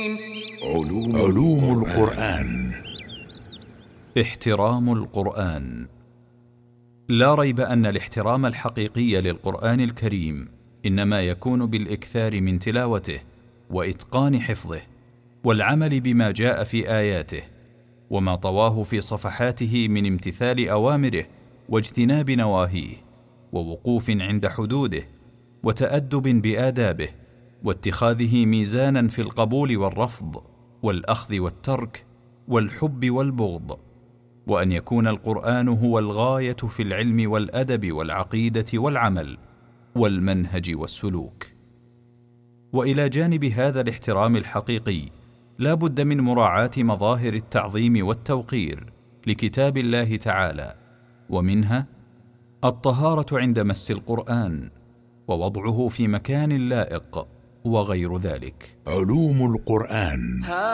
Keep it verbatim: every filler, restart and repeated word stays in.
علوم, علوم القرآن. احترام القرآن. لا ريب أن الاحترام الحقيقي للقرآن الكريم إنما يكون بالإكثار من تلاوته وإتقان حفظه والعمل بما جاء في آياته وما طواه في صفحاته من امتثال أوامره واجتناب نواهيه ووقوف عند حدوده وتأدب بآدابه واتخاذه ميزانا في القبول والرفض والأخذ والترك والحب والبغض، وأن يكون القرآن هو الغاية في العلم والأدب والعقيدة والعمل والمنهج والسلوك. وإلى جانب هذا الاحترام الحقيقي لا بد من مراعاة مظاهر التعظيم والتوقير لكتاب الله تعالى، ومنها الطهارة عند مس القرآن ووضعه في مكان لائق وغير ذلك. علوم القرآن.